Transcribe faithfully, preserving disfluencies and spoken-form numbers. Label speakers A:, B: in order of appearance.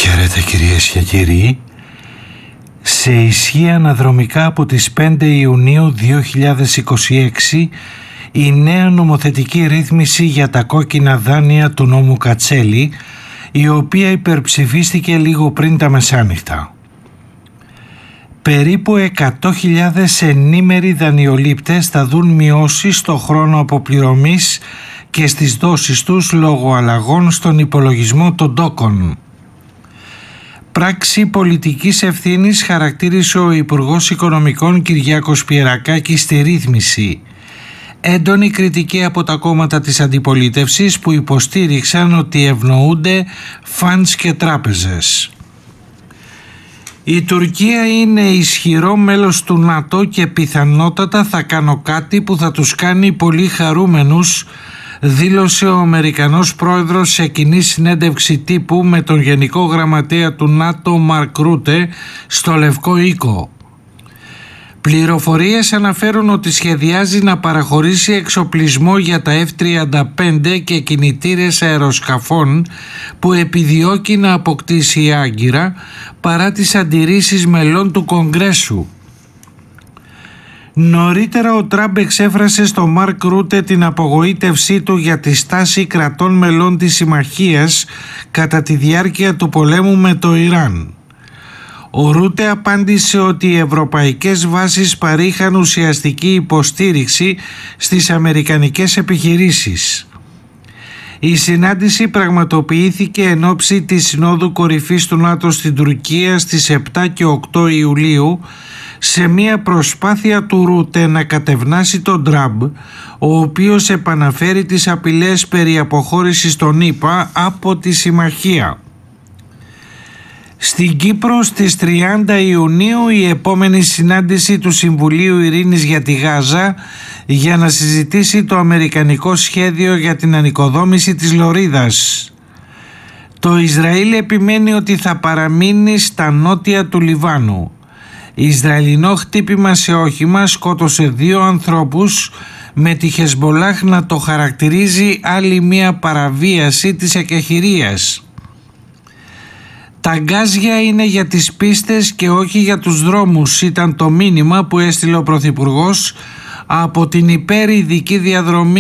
A: Χαίρετε κυρίες και κύριοι. Σε ισχύ αναδρομικά από τις πέντε Ιουνίου δύο χιλιάδες είκοσι έξι η νέα νομοθετική ρύθμιση για τα κόκκινα δάνεια του νόμου Κατσέλη, η οποία υπερψηφίστηκε λίγο πριν τα μεσάνυχτα. Περίπου εκατό χιλιάδες ενήμεροι δανειολήπτες θα δουν μειώσεις στο χρόνο αποπληρωμής και στις δόσεις τους λόγω αλλαγών στον υπολογισμό των τόκων. Πράξη πολιτικής ευθύνης χαρακτήρισε ο Υπουργός Οικονομικών Κυριάκος Πιερακάκης στη ρύθμιση. Έντονη κριτική από τα κόμματα της αντιπολίτευσης που υποστήριξαν ότι ευνοούνται φαντς και τράπεζες. Η Τουρκία είναι ισχυρό μέλος του ΝΑΤΟ και πιθανότατα θα κάνω κάτι που θα τους κάνει πολύ χαρούμενους, δήλωσε ο Αμερικανός πρόεδρος σε κοινή συνέντευξη τύπου με τον Γενικό Γραμματέα του ΝΑΤΟ Μαρκ Ρούτε στο Λευκό Οίκο. Πληροφορίες αναφέρουν ότι σχεδιάζει να παραχωρήσει εξοπλισμό για τα εφ τριάντα πέντε και κινητήρες αεροσκαφών που επιδιώκει να αποκτήσει η Άγκυρα παρά τις αντιρρήσεις μελών του Κογκρέσου. Νωρίτερα ο Τραμπ εξέφρασε στο Μαρκ Ρούτε την απογοήτευσή του για τη στάση κρατών μελών της συμμαχίας κατά τη διάρκεια του πολέμου με το Ιράν. Ο Ρούτε απάντησε ότι οι ευρωπαϊκές βάσεις παρήχαν ουσιαστική υποστήριξη στις αμερικανικές επιχειρήσεις. Η συνάντηση πραγματοποιήθηκε εν ώψη της Συνόδου Κορυφής του ΝΑΤΟ στην Τουρκία στις επτά και οκτώ Ιουλίου, σε μια προσπάθεια του Ρούτε να κατευνάσει τον Τραμπ, ο οποίος επαναφέρει τις απειλές περί αποχώρησης των ΗΠΑ από τη συμμαχία. Στην Κύπρο στις τριάντα Ιουνίου η επόμενη συνάντηση του Συμβουλίου Ειρήνης για τη Γάζα για να συζητήσει το αμερικανικό σχέδιο για την ανοικοδόμηση της Λωρίδας. Το Ισραήλ επιμένει ότι θα παραμείνει στα νότια του Λιβάνου. Ισραηλινό χτύπημα σε όχημα σκότωσε δύο ανθρώπους, με τη Χεσμπολάχ να το χαρακτηρίζει άλλη μία παραβίαση της εκεχηρίας. Τα γκάζια είναι για τις πίστες και όχι για τους δρόμους, ήταν το μήνυμα που έστειλε ο Πρωθυπουργός από την υπερ ειδική διαδρομή